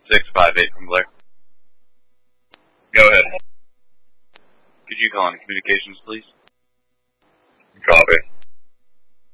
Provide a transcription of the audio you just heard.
658 from Blair. Go ahead. Could you call on communications, please? Copy.